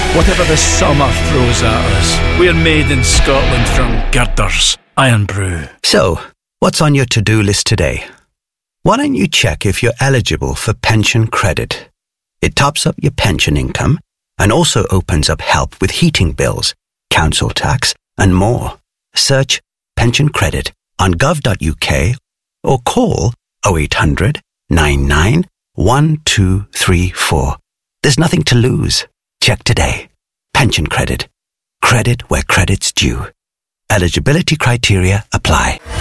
Whatever the summer throws at us, we're made in Scotland from Girders Iron Brew. So, what's on your to-do list today? Why don't you check if you're eligible for pension credit? It tops up your pension income and also opens up help with heating bills, council tax, and more. Search pension credit on gov.uk or call 0800 99 1234. There's nothing to lose. Check today. Pension credit. Credit where credit's due. Eligibility criteria apply.